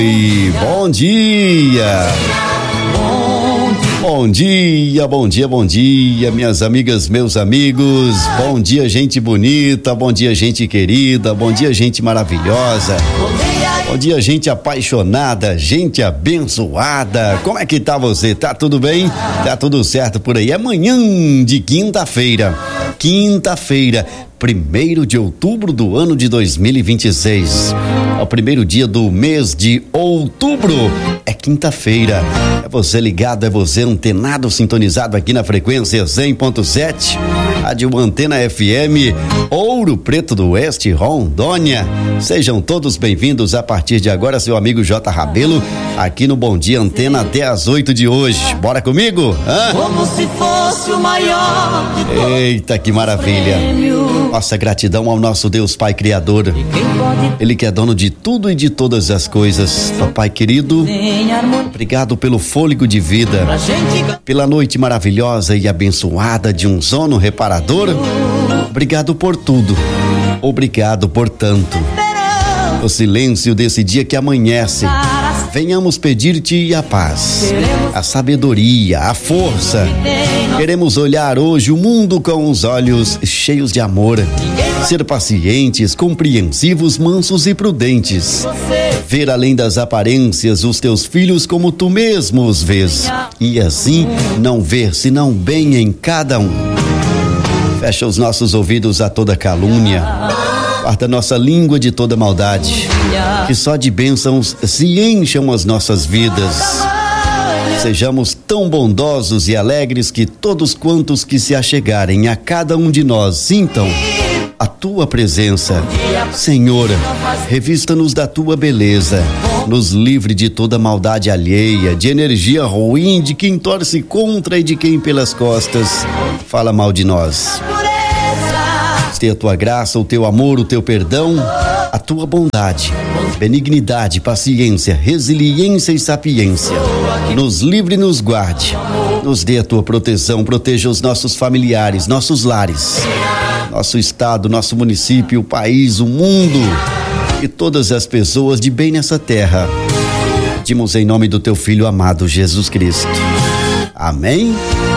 E bom dia! Bom dia, minhas amigas, meus amigos. Bom dia, gente bonita. Bom dia, gente querida. Bom dia, gente maravilhosa. Bom dia, gente apaixonada, gente abençoada. Como é que tá você? Tá tudo bem? Tá tudo certo por aí? É manhã de quinta-feira. 1º de outubro do ano de 2026. É o primeiro dia do mês de outubro. É quinta-feira. É você ligado, é você antenado, sintonizado aqui na frequência 100.7. Rádio Antena FM, Ouro Preto do Oeste, Rondônia. Sejam todos bem-vindos a partir de agora, seu amigo J. Rabelo, aqui no Bom Dia Antena até às 8 de hoje. Bora comigo? Como se fosse o maior de todos. Eita, que maravilha. Nossa gratidão ao nosso Deus Pai Criador. Ele que é dono de tudo e de todas as coisas. Papai querido, obrigado pelo fôlego de vida, pela noite maravilhosa e abençoada de um sono reparador. Obrigado por tudo. Obrigado por tanto. O silêncio desse dia que amanhece, venhamos pedir-te a paz, a sabedoria, a força. Queremos olhar hoje o mundo com os olhos cheios de amor, ser pacientes, compreensivos, mansos e prudentes, ver além das aparências os teus filhos como tu mesmo os vês, e assim não ver senão bem em cada um. Fecha os nossos ouvidos a toda calúnia, guarda nossa língua de toda maldade, que só de bênçãos se encham as nossas vidas. Sejamos tão bondosos e alegres que todos quantos que se achegarem a cada um de nós sintam a tua presença. Senhor, revista-nos da tua beleza, nos livre de toda maldade alheia, de energia ruim, de quem torce contra e de quem pelas costas fala mal de nós. A tua graça, o teu amor, o teu perdão, a tua bondade, benignidade, paciência, resiliência e sapiência. Nos livre e nos guarde. Nos dê a tua proteção, proteja os nossos familiares, nossos lares, nosso estado, nosso município, o país, o mundo e todas as pessoas de bem nessa terra. Pedimos em nome do teu Filho amado Jesus Cristo. Amém.